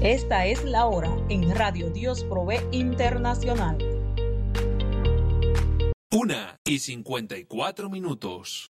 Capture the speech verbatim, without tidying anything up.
Esta es la hora en Radio Dios Provee Internacional. Una y cincuenta y cuatro minutos.